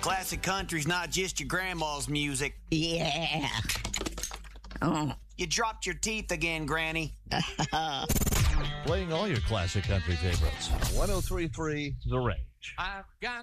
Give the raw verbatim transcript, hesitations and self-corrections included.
Classic country's not just your grandma's music. Yeah. Oh. You dropped your teeth again, Granny. Playing all your classic country favorites. one oh three point three The Range. I've got